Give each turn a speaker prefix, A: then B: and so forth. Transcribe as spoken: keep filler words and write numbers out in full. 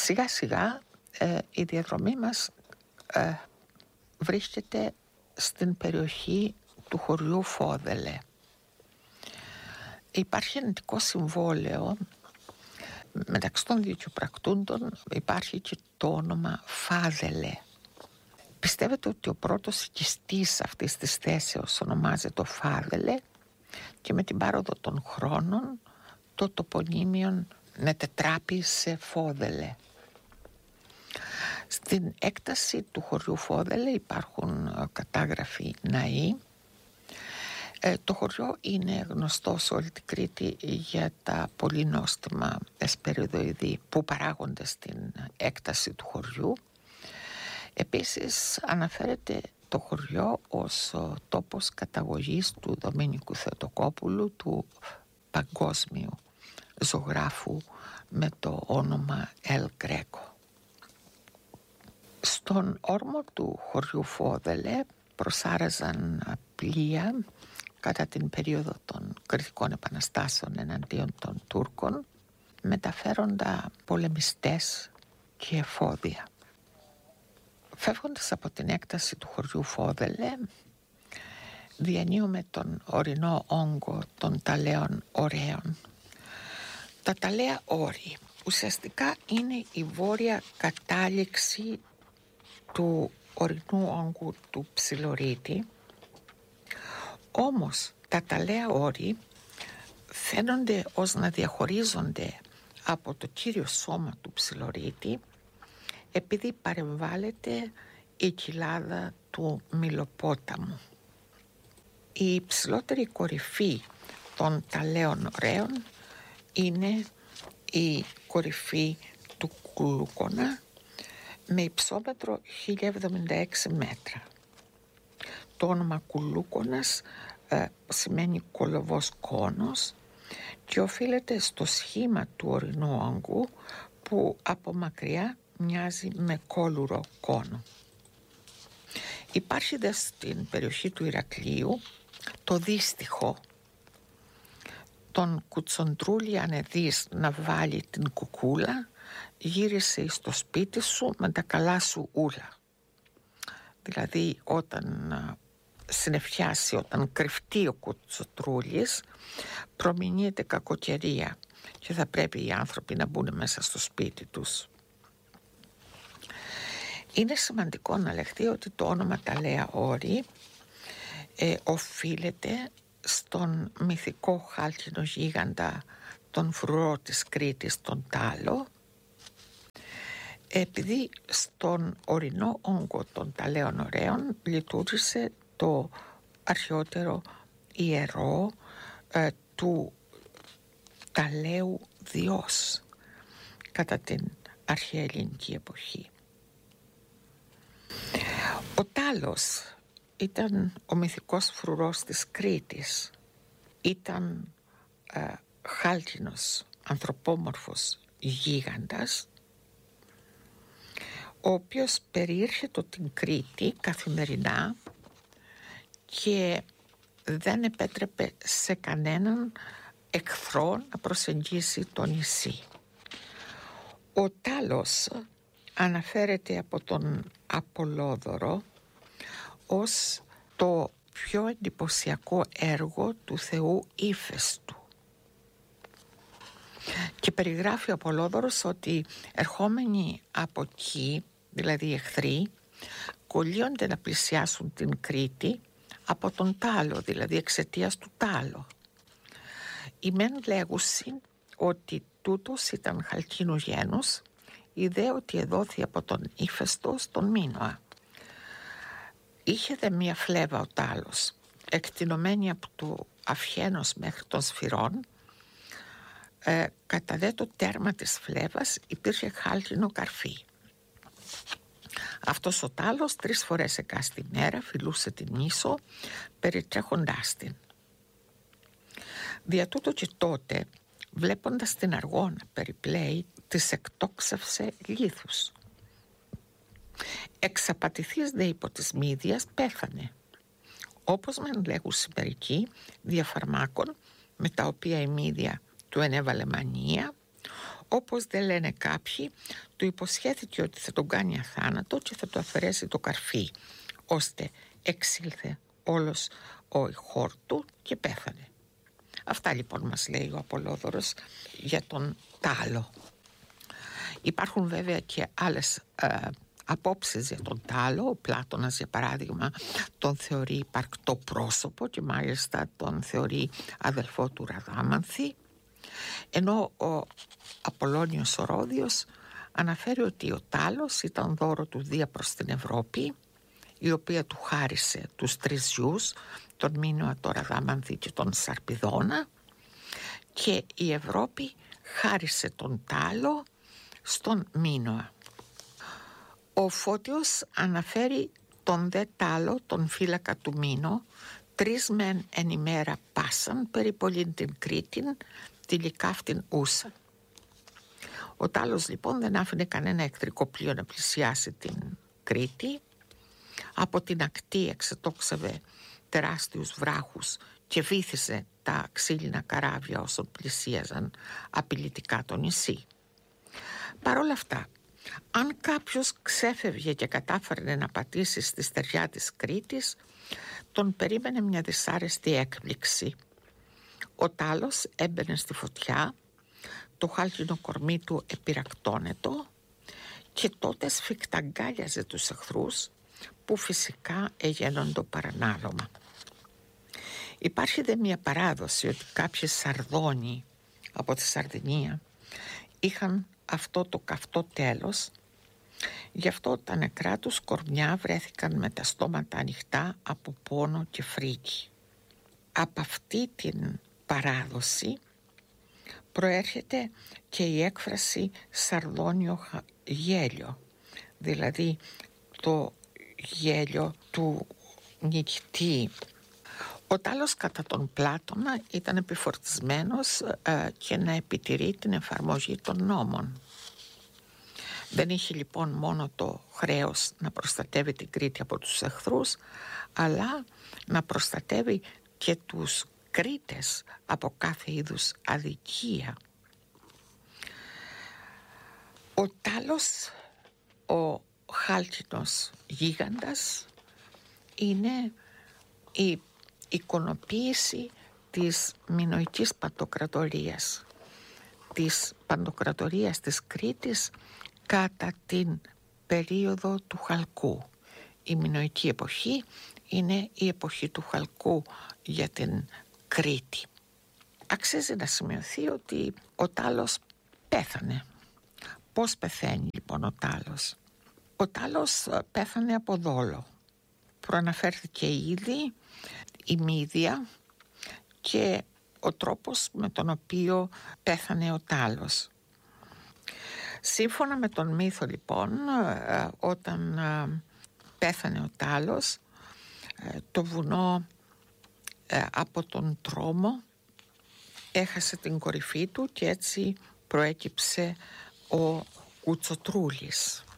A: Σιγά σιγά ε, η διαδρομή μας ε, βρίσκεται στην περιοχή του χωριού Φόδελε. Υπάρχει ενωτικό συμβόλαιο μεταξύ των δικαιοπρακτούντων, υπάρχει και το όνομα Φάδελε. Πιστεύετε ότι ο πρώτος οικιστής αυτής της θέσεως ονομάζεται Φάδελε και με την πάροδο των χρόνων το τοπονύμιον μετετράπη σε Φόδελε. Στην έκταση του χωριού Φόδελε υπάρχουν κατάγραφοι ναοί. Ε, το χωριό είναι γνωστό σε όλη την Κρήτη για τα πολύ νόστιμα εσπεριδοειδή που παράγονται στην έκταση του χωριού. Επίσης αναφέρεται το χωριό ως τόπος καταγωγής του Δομήνικου Θεοτοκόπουλου, του παγκόσμιου ζωγράφου με το όνομα Ελ Γκρέκο. Στον όρμο του χωριού Φόδελε προσάραζαν πλοία κατά την περίοδο των κρητικών επαναστάσεων εναντίον των Τούρκων, μεταφέροντα πολεμιστές και εφόδια. Φεύγοντας από την έκταση του χωριού Φόδελε, διανύουμε τον ορεινό όγκο των ταλαίων ωραίων. Τα ταλαία όρη ουσιαστικά είναι η βόρεια κατάληξη του ορεινού όγκου του Ψιλορίτη, όμως τα ταλαία όρη φαίνονται ως να διαχωρίζονται από το κύριο σώμα του Ψιλορίτη επειδή παρεμβάλλεται η κοιλάδα του Μυλοπόταμου. Η υψηλότερη κορυφή των ταλαίων ωραίων είναι η κορυφή του Κουλούκονα με υψόμετρο χίλια εβδομήντα έξι μέτρα. Το όνομα Κουλούκονας ε, σημαίνει κολοβός κόνος και οφείλεται στο σχήμα του ορεινού όγκου που από μακριά μοιάζει με κόλουρο κόνο. Υπάρχει δε στην περιοχή του Ηρακλείου το δύστιχο. Τον κουτσοντρούλι ανεδείς να βάλει την κουκούλα, γύρισε στο σπίτι σου με τα καλά σου ούλα. Δηλαδή όταν συννεφιάσει, όταν κρυφτεί ο κουτσοντρούλης, προμηνύεται κακοκαιρία και θα πρέπει οι άνθρωποι να μπουν μέσα στο σπίτι τους. Είναι σημαντικό να λεχθεί ότι το όνομα ταλαία όρη ε, οφείλεται στον μυθικό χάλκινο γίγαντα τον φρουρό της Κρήτης, τον Τάλο, επειδή στον ορεινό όγκο των ταλαίων ωραίων λειτουργήσε το αρχαιότερο ιερό ε, του ταλαίου Διός κατά την αρχαία ελληνική εποχή. Ο Τάλος ήταν ο μυθικός φρουρός της Κρήτης. Ήταν ε, χάλκινος, ανθρωπόμορφος γίγαντας, ο οποίος περιήρχεται την Κρήτη καθημερινά και δεν επέτρεπε σε κανέναν εχθρό να προσεγγίσει το νησί. Ο Τάλος αναφέρεται από τον Απολλόδωρο ως το πιο εντυπωσιακό έργο του θεού Ήφαιστου. Και περιγράφει ο Απολλόδωρος ότι ερχόμενοι από εκεί, δηλαδή οι εχθροί, κολλείονται να πλησιάσουν την Κρήτη από τον Τάλο, δηλαδή εξαιτίας του Τάλο. Οι μεν λέγουσιν ότι τούτος ήταν χαλκίνου γένους, η δε ότι εδόθη από τον Ήφαιστο στον Μίνωα. Είχε δε μία φλέβα ο Τάλος, εκτινωμένη από το Αυχένος μέχρι των Σφυρών. Ε, κατά δε το τέρμα της φλέβας υπήρχε χάλκινο καρφί. Αυτός ο Τάλος τρεις φορές εκάστη μέρα φιλούσε την ίσο περιτρέχοντάς την. Δια τούτο και τότε, βλέποντας την αργόνα περιπλέει, της εκτόξευσε λίθους. Εξαπατηθείς δε υπό της μύδιας πέθανε. Όπως μεν λέγουσι μερικοί, δια φαρμάκων με τα οποία η μύδια του ενέβαλε μανία, Όπως δεν λένε κάποιοι, του υποσχέθηκε ότι θα τον κάνει αθάνατο και θα του αφαιρέσει το καρφί, ώστε εξήλθε όλος ο ηχόρ του και πέθανε. Αυτά λοιπόν μας λέει ο Απολόδωρος για τον Τάλο. Υπάρχουν βέβαια και άλλες ε, απόψεις για τον Τάλο. Ο Πλάτωνας για παράδειγμα τον θεωρεί υπαρκτό πρόσωπο και μάλιστα τον θεωρεί αδελφό του Ραδάμανθη, ενώ ο Απολλώνιος ο Ρόδιος αναφέρει ότι ο Τάλος ήταν δώρο του Δία προς την Ευρώπη, η οποία του χάρισε τους τρεις γιους, τον Μήνωα, τον Ραδάμανθη και τον Σαρπηδόνα, και η Ευρώπη χάρισε τον Τάλο στον Μήνωα. Ο Φώτιος αναφέρει τον δε Τάλο, τον φύλακα του Μήνω, τρεις μεν εν ημέρα πάσαν, περιπολήν την Κρήτην, τη λικάφτην ούσα. Ο Τάλος λοιπόν δεν άφηνε κανένα εχθρικό πλοίο να πλησιάσει την Κρήτη. Από την ακτή εξετόξευε τεράστιους βράχους και βύθισε τα ξύλινα καράβια όσων πλησίαζαν απειλητικά το νησί. Παρ' όλα αυτά, αν κάποιος ξέφευγε και κατάφερνε να πατήσει στη στεριά της Κρήτης, τον περίμενε μια δυσάρεστη έκπληξη. Ο Τάλος έμπαινε στη φωτιά, το χάλκινο κορμί του επιρακτώνετο και τότε σφιχταγκάλιαζε τους εχθρούς, που φυσικά εγένοντο παρανάλωμα. Υπάρχει δε μια παράδοση ότι κάποιοι Σαρδόνοι από τη Σαρδινία είχαν αυτό το καυτό τέλος, γι' αυτό τα νεκρά τους κορμιά βρέθηκαν με τα στόματα ανοιχτά από πόνο και φρίκη. Από αυτή την παράδοση προέρχεται και η έκφραση σαρδόνιο γέλιο, δηλαδή το γέλιο του νικητή. Ο Τάλος κατά τον Πλάτωνα ήταν επιφορτισμένος ε, και να επιτηρεί την εφαρμογή των νόμων. Δεν είχε λοιπόν μόνο το χρέος να προστατεύει την Κρήτη από τους εχθρούς, αλλά να προστατεύει και τους Κρήτες από κάθε είδους αδικία. Ο Τάλος, ο χάλκινος γίγαντας, είναι η εικονοποίηση της μινωικής παντοκρατορίας, της παντοκρατορίας της Κρήτης κατά την περίοδο του Χαλκού. Η μινωική εποχή είναι η εποχή του Χαλκού για την Κρήτη. Αξίζει να σημειωθεί ότι ο Τάλος πέθανε. Πώς πεθαίνει λοιπόν ο Τάλος? Ο Τάλος πέθανε από δόλο. Προαναφέρθηκε ήδη η Μύδια και ο τρόπος με τον οποίο πέθανε ο Τάλος. Σύμφωνα με τον μύθο λοιπόν, όταν πέθανε ο Τάλος, το βουνό από τον τρόμο έχασε την κορυφή του και έτσι προέκυψε ο Κουτσοτρούλης.